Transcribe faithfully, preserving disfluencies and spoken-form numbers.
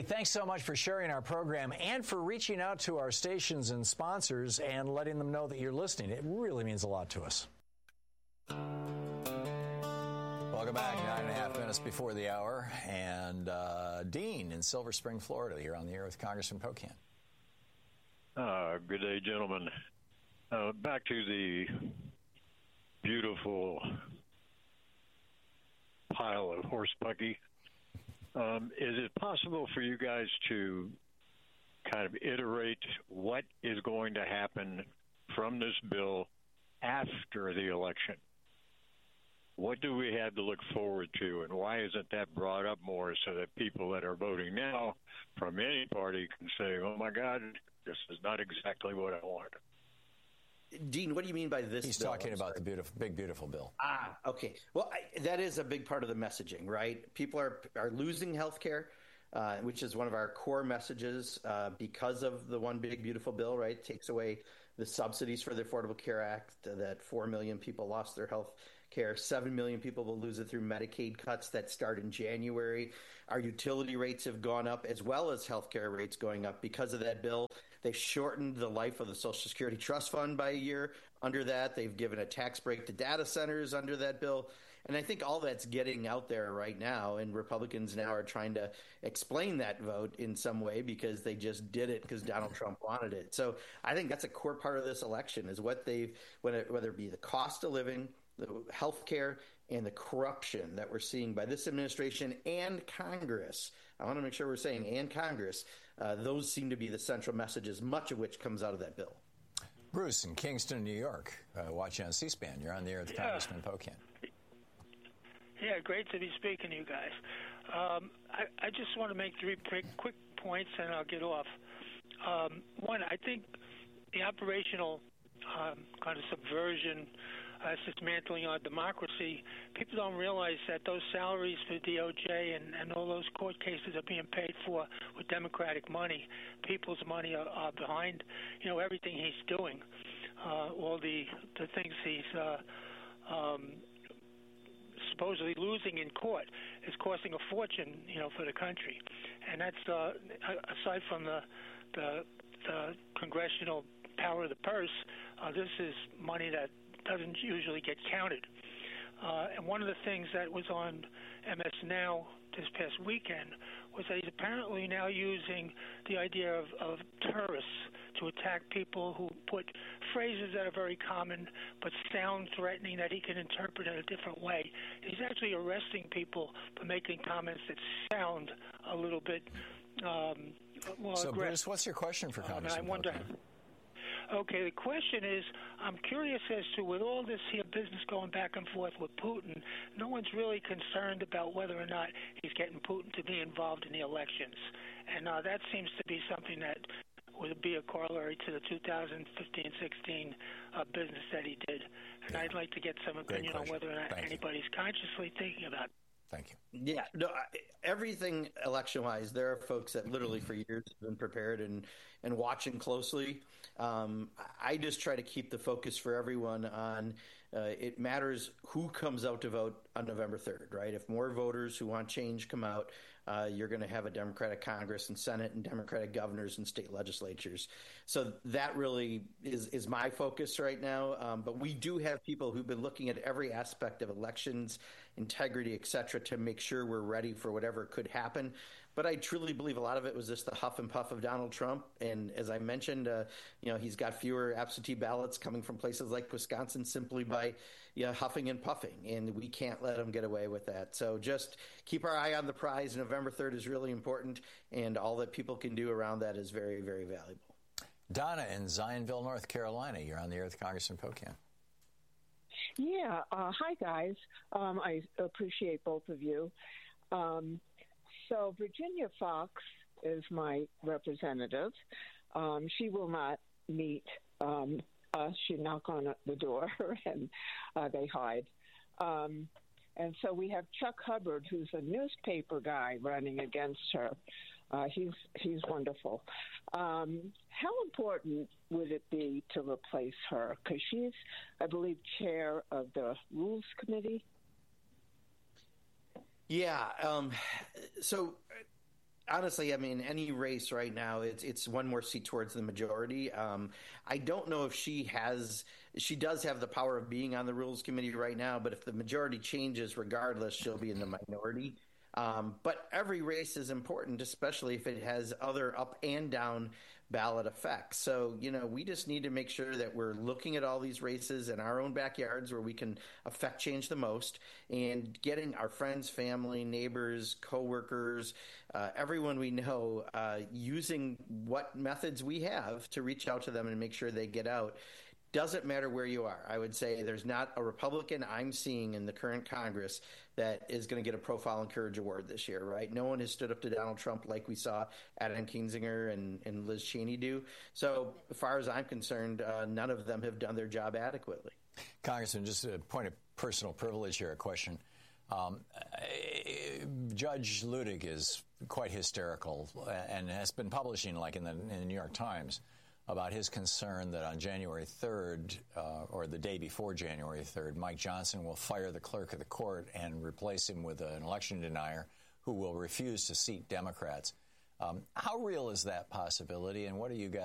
thanks so much for sharing our program and for reaching out to our stations and sponsors and letting them know that you're listening. It really means a lot to us. Welcome back. Nine and a half minutes before the hour. And uh, Dean in Silver Spring, Florida, you're on the air with Congressman Pocan. Uh, good day, gentlemen. Uh, back to the beautiful pile of horse buggy. Um, is it possible for you guys to kind of iterate what is going to happen from this bill after the election? What do we have to look forward to, and why isn't that brought up more so that people that are voting now from any party can say, oh, my God, this is not exactly what I want? Dean, what do you mean by this He's bill? talking about the beautiful, big, beautiful bill. Ah, okay. Well, I, that is a big part of the messaging, right? People are are losing health care, uh, which is one of our core messages uh, because of the One Big Beautiful Bill, right? It takes away the subsidies for the Affordable Care Act, uh, that four million people lost their health care. seven million people will lose it through Medicaid cuts that start in January. Our utility rates have gone up as well as health care rates going up because of that bill. They shortened the life of the Social Security Trust Fund by a year. Under that, they've given a tax break to data centers under that bill. And I think all that's getting out there right now, and Republicans now are trying to explain that vote in some way because they just did it because Donald Trump wanted it. So I think that's a core part of this election is what they've, whether it be the cost of living, the health care, and the corruption that we're seeing by this administration and Congress. I want to make sure we're saying and Congress. Uh, those seem to be the central messages, much of which comes out of that bill. Bruce in Kingston, New York, uh, watching on C-SPAN. You're on the air with yeah. Congressman Pocan. Yeah, great to be speaking to you guys. Um, I, I just want to make three quick, quick points, and I'll get off. Um, one, I think the operational um, kind of subversion, uh, dismantling our democracy, people don't realize that those salaries for D O J and, and all those court cases are being paid for with Democratic money. People's money are, are behind, you know, everything he's doing. Uh, all the the things he's uh, um, supposedly losing in court is costing a fortune, you know, for the country. And that's uh, aside from the the, the congressional power of the purse. Uh, this is money that doesn't usually get counted. Uh, and one of the things that was on M S Now this past weekend was that he's apparently now using the idea of, of terrorists to attack people who put phrases that are very common but sound threatening that he can interpret in a different way. He's actually arresting people for making comments that sound a little bit um, more So, aggressive. Bruce, what's your question for Congressman um, I wonder. Pocan? Okay, the question is, I'm curious as to, with all this here business going back and forth with Putin, no one's really concerned about whether or not he's getting Putin to be involved in the elections. And uh, that seems to be something that would be a corollary to the two thousand fifteen sixteen uh, business that he did. And yeah. I'd like to get some opinion on whether or not Thank anybody's you. consciously thinking about it. Thank you. Yeah, no, I, everything election-wise, there are folks that literally for years have been prepared and, and watching closely. Um, I just try to keep the focus for everyone on uh, it matters who comes out to vote on November third, right? If more voters who want change come out, uh, you're going to have a Democratic Congress and Senate and Democratic governors and state legislatures. So that really is, is my focus right now. Um, but we do have people who've been looking at every aspect of elections, integrity, et cetera, to make sure we're ready for whatever could happen. But I truly believe a lot of it was just the huff and puff of Donald Trump. And as I mentioned, uh, you know, he's got fewer absentee ballots coming from places like Wisconsin simply by you know, huffing and puffing. And we can't let him get away with that. So just keep our eye on the prize. November third is really important. And all that people can do around that is very, very valuable. Donna in Zionville, North Carolina. You're on the air with Congressman Pocan. Yeah. Uh, hi, guys. Um, I appreciate both of you. Um, so Virginia Fox is my representative. Um, she will not meet um, us. She knock on the door and uh, they hide. Um, and so we have Chuck Hubbard, who's a newspaper guy, running against her. Uh, he's he's wonderful. Um, how important would it be to replace her? Because she's, I believe, chair of the Rules Committee. Yeah. Um, so honestly, I mean, any race right now, it's it's one more seat towards the majority. Um, I don't know if she has, she does have the power of being on the Rules Committee right now, but if the majority changes, regardless, she'll be in the minority. Um, but every race is important, especially if it has other up and down ballot effects. So, you know, we just need to make sure that we're looking at all these races in our own backyards where we can affect change the most, and getting our friends, family, neighbors, coworkers, uh, everyone we know, uh, using what methods we have to reach out to them and make sure they get out. Doesn't matter where you are. I would say there's not a Republican I'm seeing in the current Congress that is going to get a Profile and Courage Award this year, right? No one has stood up to Donald Trump like we saw Adam Kinzinger and, and Liz Cheney do. So as far as I'm concerned, uh, none of them have done their job adequately. Congressman, just a point of personal privilege here, a question. Um, Judge Luttig is quite hysterical and has been publishing, like in the, in the New York Times, about his concern that on January third, uh, or the day before January third, Mike Johnson will fire the clerk of the court and replace him with an election denier who will refuse to seat Democrats. Um, how real is that possibility, and what are you guys